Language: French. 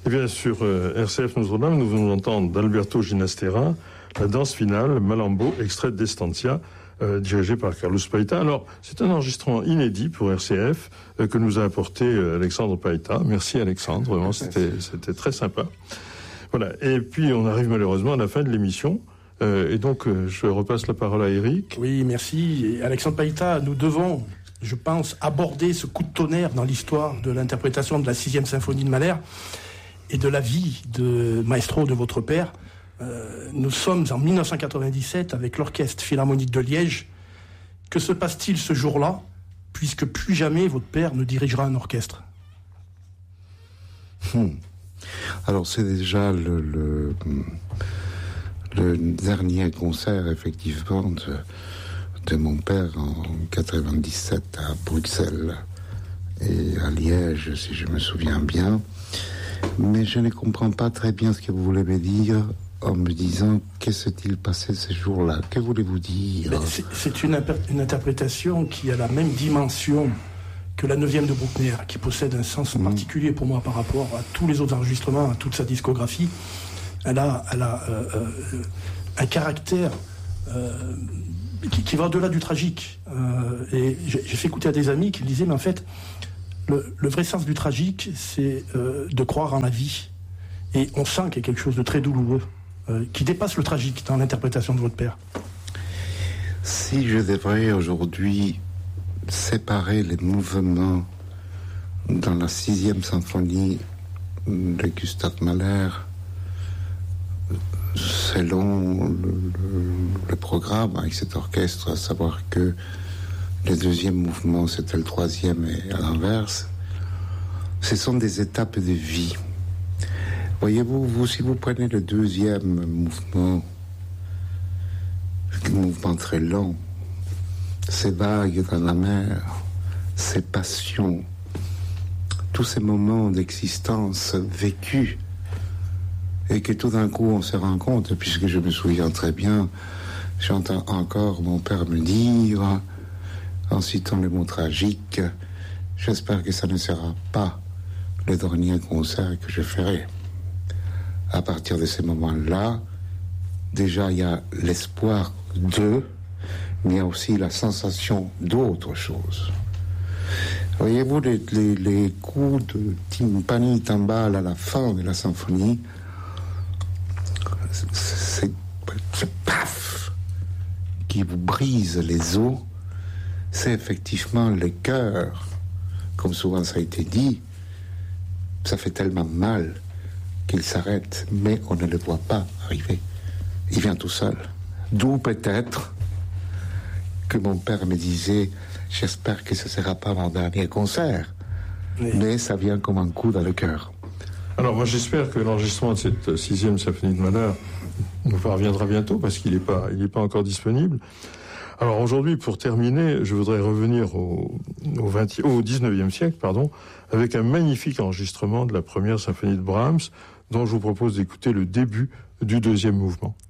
Eh bien, sur RCF Notre-Dame, nous venons d'entendre d'Alberto Ginastera la danse finale, Malambo, extrait d'Estancia, dirigé par Carlos Paita. Alors, c'est un enregistrement inédit pour RCF que nous a apporté Alexandre Paita. Merci Alexandre, vraiment, c'était très sympa. Voilà, et puis on arrive malheureusement à la fin de l'émission. Et donc, je repasse la parole à Eric. Oui, merci. Et Alexandre Paita, nous devons, je pense, aborder ce coup de tonnerre dans l'histoire de l'interprétation de la 6e symphonie de Mahler et de la vie de maestro de votre père. Nous sommes en 1997 avec l'Orchestre Philharmonique de Liège. Que se passe-t-il ce jour-là, puisque plus jamais votre père ne dirigera un orchestre? Alors c'est déjà le dernier concert effectivement de mon père en 97 à Bruxelles et à Liège, si je me souviens bien. Mais je ne comprends pas très bien ce que vous voulez me dire en me disant que s'est-il passé ce jour-là. Que voulez-vous dire? C'est une interprétation qui a la même dimension que la 9e de Bruckner, qui possède un sens particulier pour moi par rapport à tous les autres enregistrements, à toute sa discographie. Elle a un caractère qui va au-delà du tragique. Et j'ai fait écouter à des amis qui me disaient, mais en fait, le vrai sens du tragique, c'est de croire en la vie. Et on sent qu'il y a quelque chose de très douloureux, qui dépasse le tragique dans l'interprétation de votre père. Si je devrais aujourd'hui séparer les mouvements dans la 6e symphonie de Gustav Mahler, selon le programme avec cet orchestre, à savoir que le 2e mouvement c'était le 3e et à l'inverse, ce sont des étapes de vie. Voyez-vous, si vous prenez le 2e mouvement, un mouvement très lent, ces vagues dans la mer, ces passions, tous ces moments d'existence vécus, et que tout d'un coup on se rend compte, puisque je me souviens très bien, j'entends encore mon père me dire, en citant le mot tragique, j'espère que ça ne sera pas le dernier concert que je ferai. À partir de ces moments-là, déjà il y a l'espoir de, mais il y a aussi la sensation d'autre chose. Voyez-vous, les coups de timpani, timbales à la fin de la symphonie, c'est paf qui vous brise les os. C'est effectivement le cœur, comme souvent ça a été dit, ça fait tellement mal qu'il s'arrête, mais on ne le voit pas arriver. Il vient tout seul. D'où peut-être que mon père me disait, j'espère que ce ne sera pas mon dernier concert. Oui. Mais ça vient comme un coup dans le cœur. Alors moi j'espère que l'enregistrement de cette 6e symphonie de Mahler nous parviendra bientôt, parce qu'il n'est pas encore disponible. Alors aujourd'hui, pour terminer, je voudrais revenir au 19e siècle, avec un magnifique enregistrement de la première symphonie de Brahms, dont je vous propose d'écouter le début du 2e mouvement.